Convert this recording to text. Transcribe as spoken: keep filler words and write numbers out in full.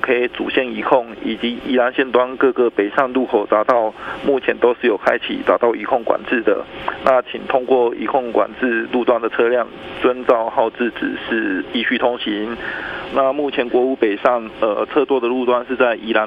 K 主线移控以及宜兰线端各个北上路口匝道，目前都是有开启匝道移控管制的。那请通过移控管制路段的车辆，遵照号志指示依序通行。那目前国五北上呃车多的路段是在宜兰